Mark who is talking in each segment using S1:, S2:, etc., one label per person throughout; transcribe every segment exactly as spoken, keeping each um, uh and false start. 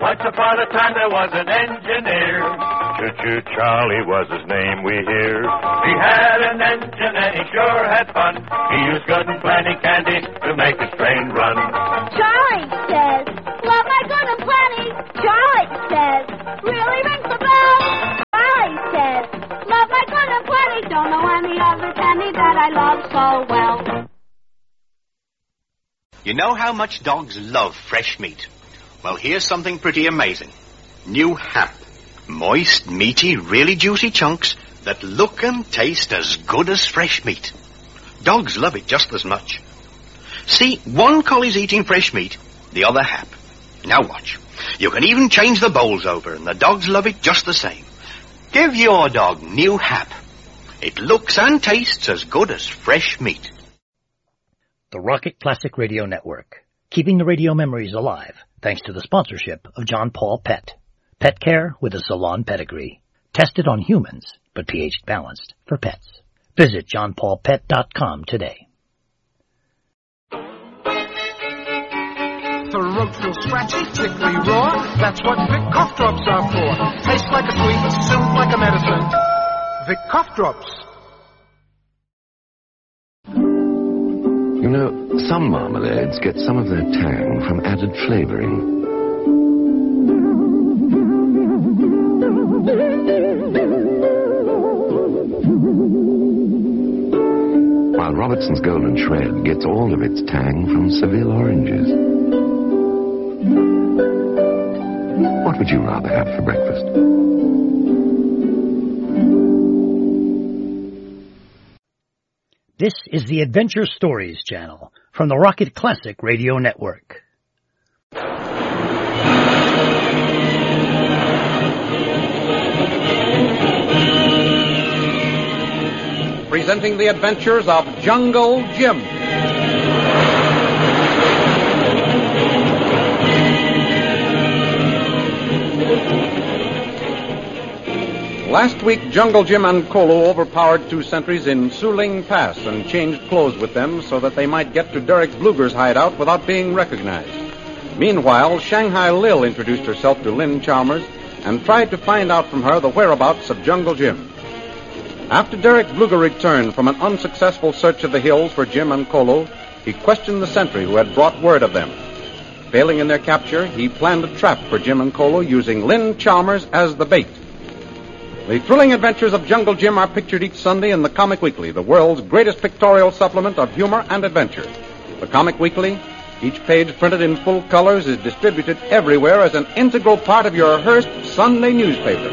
S1: Once upon a time there was an engineer. Choo-choo Charlie was his name, we hear. He had an engine and he sure had fun. He used good and plenty candy to make his train run.
S2: Charlie says, love my good and plenty. Charlie says, really rings the bell. Charlie says, love my good and plenty. Don't know any other candy that I love so well.
S3: You know how much dogs love fresh meat? Well, here's something pretty amazing. New Hap. Moist, meaty, really juicy chunks that look and taste as good as fresh meat. Dogs love it just as much. See, one collie's eating fresh meat, the other Hap. Now watch. You can even change the bowls over, and the dogs love it just the same. Give your dog New Hap. It looks and tastes as good as fresh meat.
S4: The Rocket Classic Radio Network, keeping the radio memories alive, thanks to the sponsorship of John Paul Pet. Pet care with a salon pedigree. Tested on humans, but pH balanced for pets. Visit john paul pet dot com today.
S5: Throat feel scratchy, tickly raw. That's what Vic cough drops are for. Tastes like a sweet, soothe like a medicine. Vic cough drops.
S6: You know, some marmalades get some of their tang from added flavoring. While Robertson's Golden Shred gets all of its tang from Seville oranges. What would you rather have for breakfast?
S4: This is the Adventure Stories channel from the Rocket Classic Radio Network.
S7: Presenting the adventures of Jungle Jim. Last week, Jungle Jim and Kolo overpowered two sentries in Suling Pass and changed clothes with them so that they might get to Derek Bluger's hideout without being recognized. Meanwhile, Shanghai Lil introduced herself to Lynn Chalmers and tried to find out from her the whereabouts of Jungle Jim. After Derek Bluger returned from an unsuccessful search of the hills for Jim and Kolo, he questioned the sentry who had brought word of them. Failing in their capture, he planned a trap for Jim and Kolo using Lynn Chalmers as the bait. The thrilling adventures of Jungle Jim are pictured each Sunday in the Comic Weekly, the world's greatest pictorial supplement of humor and adventure. The Comic Weekly, each page printed in full colors, is distributed everywhere as an integral part of your Hearst Sunday newspaper.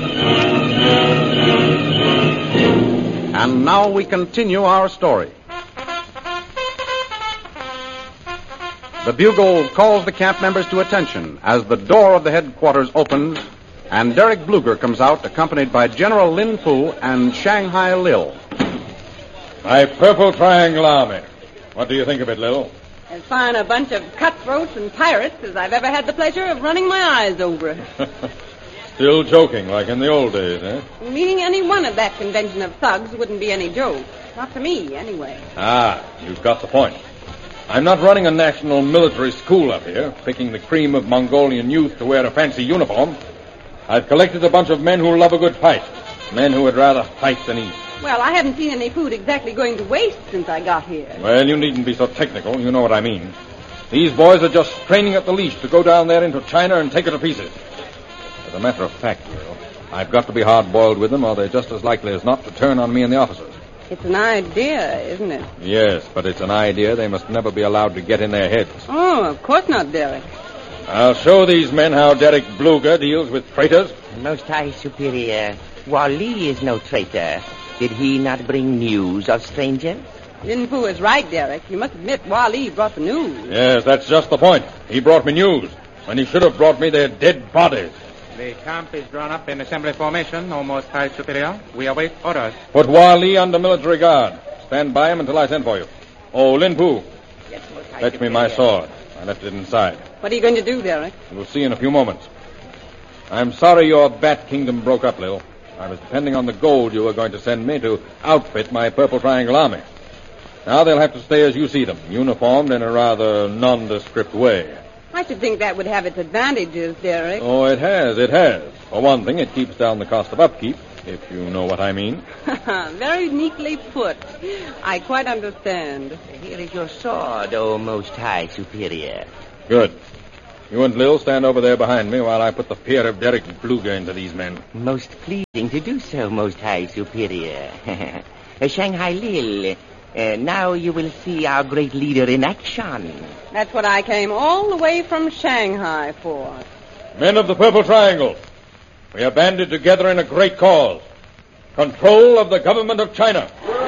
S7: And now we continue our story. The bugle calls the camp members to attention as the door of the headquarters opens and Derek Bluger comes out accompanied by General Lin Fu and Shanghai Lil.
S8: My Purple Triangle Army. What do you think of it, Lil?
S9: As fine a bunch of cutthroats and pirates as I've ever had the pleasure of running my eyes over.
S8: Still joking like in the old days, eh?
S9: Meeting any one at that convention of thugs wouldn't be any joke. Not to me, anyway.
S8: Ah, you've got the point. I'm not running a national military school up here, picking the cream of Mongolian youth to wear a fancy uniform. I've collected a bunch of men who love a good fight. Men who would rather fight than eat.
S9: Well, I haven't seen any food exactly going to waste since I got here.
S8: Well, you needn't be so technical. You know what I mean. These boys are just training at the leash to go down there into China and take her to pieces. As a matter of fact, Will, I've got to be hard-boiled with them, or they're just as likely as not to turn on me and the officers.
S9: It's an idea, isn't it?
S8: Yes, but it's an idea they must never be allowed to get in their heads.
S9: Oh, of course not, Derek.
S8: I'll show these men how Derek Bluger deals with traitors.
S10: Most High Superior, Wally is no traitor. Did he not bring news of stranger?
S9: Lin Fu is right, Derek. You must admit Wally brought the news.
S8: Yes, that's just the point. He brought me news, when he should have brought me their dead bodies.
S11: The camp is drawn up in assembly formation, O Most High Superior. We await orders.
S8: Put Wally under military guard. Stand by him until I send for you. Oh, Lin Fu.
S10: Yes, Most High
S8: Fetch me my sword. I left it inside.
S9: What are you going to do, Derek?
S8: We'll see in a few moments. I'm sorry your Bat Kingdom broke up, Lil. I was depending on the gold you were going to send me to outfit my Purple Triangle Army. Now they'll have to stay as you see them, uniformed in a rather nondescript way.
S9: I should think that would have its advantages, Derek.
S8: Oh, it has, it has. For one thing, it keeps down the cost of upkeep, if you know what I mean.
S9: Very neatly put. I quite understand.
S10: Here is your sword, O Most High Superior.
S8: Good. You and Lil stand over there behind me while I put the fear of Derek Bluger into these men.
S10: Most pleasing to do so, Most High Superior. uh, Shanghai Lil, uh, now you will see our great leader in action.
S9: That's what I came all the way from Shanghai for.
S8: Men of the Purple Triangle, we are banded together in a great cause. Control of the government of China.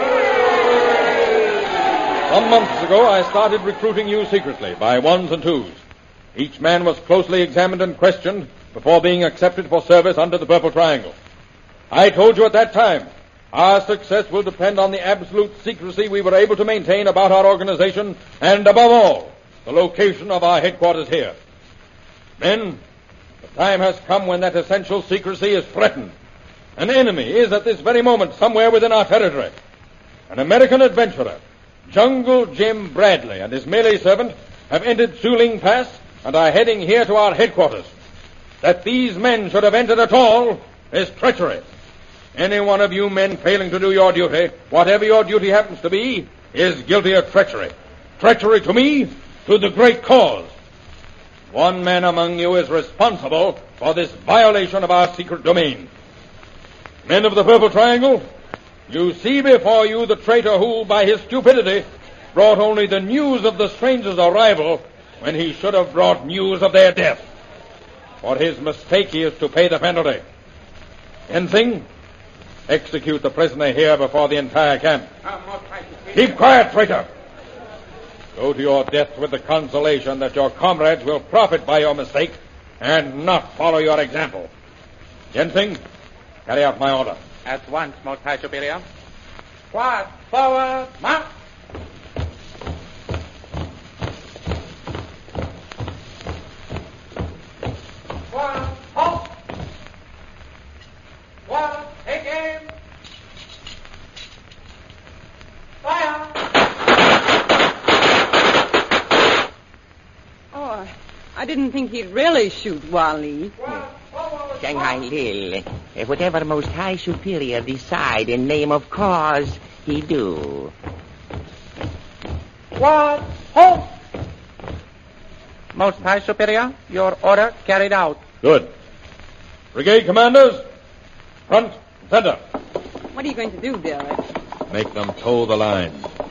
S8: Some months ago, I started recruiting you secretly by ones and twos. Each man was closely examined and questioned before being accepted for service under the Purple Triangle. I told you at that time, our success will depend on the absolute secrecy we were able to maintain about our organization and, above all, the location of our headquarters here. Men, the time has come when that essential secrecy is threatened. An enemy is at this very moment somewhere within our territory. An American adventurer, Jungle Jim Bradley, and his melee servant have entered Suling Pass and are heading here to our headquarters. That these men should have entered at all is treachery. Any one of you men failing to do your duty, whatever your duty happens to be, is guilty of treachery. Treachery to me, to the great cause. One man among you is responsible for this violation of our secret domain. Men of the Purple Triangle, you see before you the traitor who, by his stupidity, brought only the news of the stranger's arrival when he should have brought news of their death. For his mistake, he is to pay the penalty. Ensign, execute the prisoner here before the entire camp. Keep quiet, traitor. Go to your death with the consolation that your comrades will profit by your mistake and not follow your example. Ensign, carry out my order.
S11: At once, Most High Superior. Squad, forward, march! Squad, halt! Squad, take aim! Fire!
S9: Oh, I didn't think he'd really shoot Wally.
S10: Shanghai Lil, uh, whatever Most High Superior decide in name of cause, he do.
S11: Squad, halt! Most High Superior, your order carried out.
S8: Good. Brigade commanders, front, center.
S9: What are you going to do, Derek?
S8: Make them toe the line.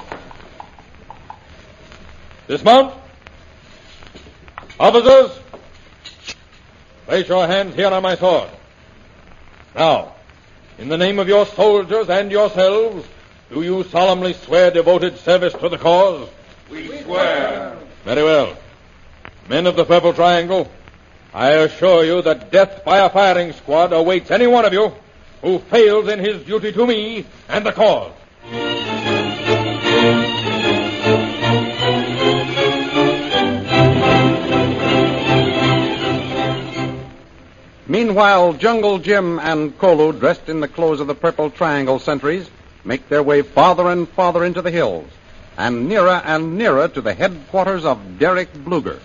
S8: Dismount. Officers, place your hands here on my sword. Now, in the name of your soldiers and yourselves, do you solemnly swear devoted service to the cause?
S11: We swear.
S8: Very well. Men of the Purple Triangle, I assure you that death by a firing squad awaits any one of you who fails in his duty to me and the cause.
S7: Meanwhile, Jungle Jim and Kolu, dressed in the clothes of the Purple Triangle sentries, make their way farther and farther into the hills, and nearer and nearer to the headquarters of Derek Bluger.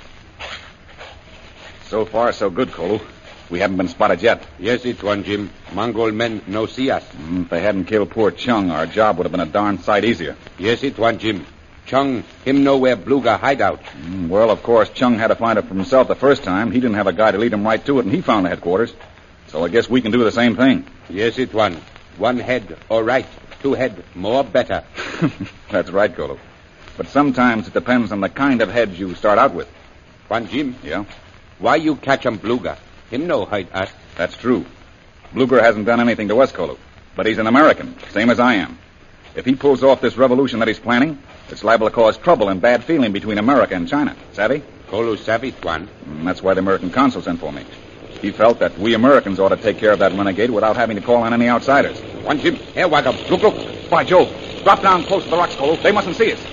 S12: So far, so good, Kolu. We haven't been spotted yet.
S13: Yes, it's one, Jim. Mongol men no see us.
S12: Mm, if they hadn't killed poor Chung, our job would have been a darn sight easier.
S13: Yes, it's one, Jim. Chung, him know where Bluger hideout.
S12: Mm, well, of course, Chung had to find it for himself the first time. He didn't have a guy to lead him right to it, and he found the headquarters. So I guess we can do the same thing.
S13: Yes, it's one. One head, all right. Two head, more better.
S12: That's right, Kolu. But sometimes it depends on the kind of heads you start out with.
S13: One, Jim.
S12: Yeah?
S13: Why you catch him Bluger? Him no hide us.
S12: That's true. Bluger hasn't done anything to us, Kolu. But he's an American, same as I am. If he pulls off this revolution that he's planning, it's liable to cause trouble and bad feeling between America and China. Savvy?
S13: Kolu savvy, Tuan.
S12: And that's why the American consul sent for me. He felt that we Americans ought to take care of that renegade without having to call on any outsiders.
S13: One, Jim. Here, Wagam. Look, look.
S12: By Jove. Drop down close to the rocks, Kolu. They mustn't see us.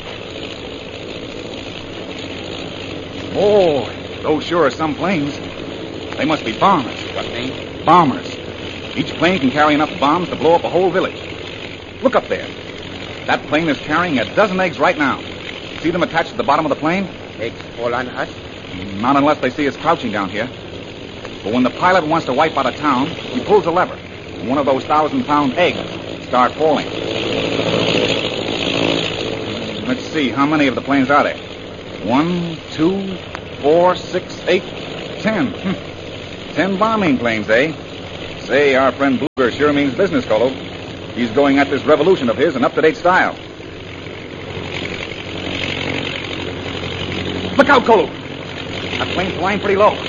S12: Oh, those sure are some planes. They must be bombers.
S13: What name?
S12: Bombers. Each plane can carry enough bombs to blow up a whole village. Look up there. That plane is carrying a dozen eggs right now. See them attached to the bottom of the plane?
S13: Eggs fall on us?
S12: Not unless they see us crouching down here. But when the pilot wants to wipe out a town, he pulls a lever, and one of those thousand-pound eggs start falling. Let's see, how many of the planes are there? One, two, four, six, eight, ten. Ten bombing planes, eh? Say, our friend Bluger sure means business, Colo. He's going at this revolution of his in up-to-date style. Look out, Colo! That plane's flying pretty low.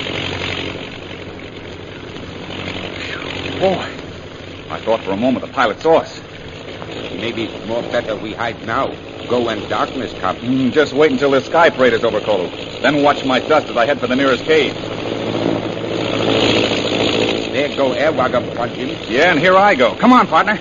S12: Boy, I thought for a moment the pilot saw us.
S13: Maybe it's more better we hide now. Go when darkness comes.
S12: Mm, just wait until this sky parade is over, Colo. Then watch my dust as I head for the nearest cave.
S13: There go Airwagon, Tuan Jim.
S12: Yeah, and here I go. Come on, partner.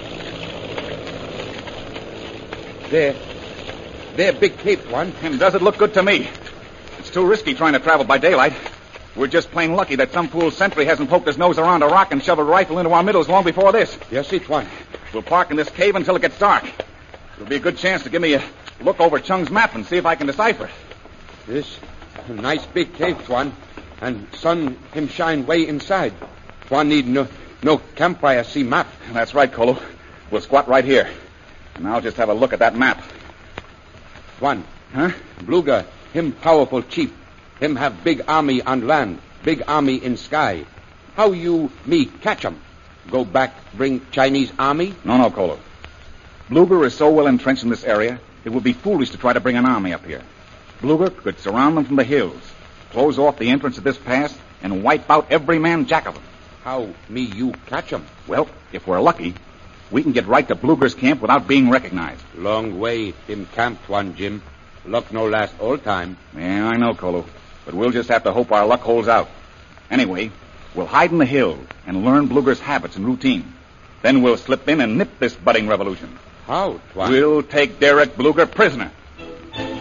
S13: There. There, big cape, Tuan.
S12: And does it look good to me? It's too risky trying to travel by daylight. We're just plain lucky that some fool sentry hasn't poked his nose around a rock and shoved a rifle into our middles long before this.
S13: Yes, it, Tuan.
S12: We'll park in this cave until it gets dark. It'll be a good chance to give me a look over Chung's map and see if I can decipher it.
S13: This a nice big cave, Tuan, and sun him shine way inside. Tuan need no no campfire see map.
S12: That's right, Colo. We'll squat right here. And I'll just have a look at that map.
S13: Tuan.
S12: Huh?
S13: Bluger, him powerful chief. Him have big army on land, big army in sky. How you, me, catch 'em? Go back, bring Chinese army?
S12: No, no, Colo. Bluger is so well entrenched in this area, it would be foolish to try to bring an army up here. Bluger could surround them from the hills, close off the entrance of this pass, and wipe out every man jack of them.
S13: How, me, you catch 'em?
S12: Well, if we're lucky, we can get right to Bluger's camp without being recognized.
S13: Long way, him camp, Tuan Jim. Luck no last all time.
S12: Yeah, I know, Colo. But we'll just have to hope our luck holds out. Anyway, we'll hide in the hills and learn Bluger's habits and routine. Then we'll slip in and nip this budding revolution.
S13: How, Tuan?
S12: We'll take Derek Bluger prisoner.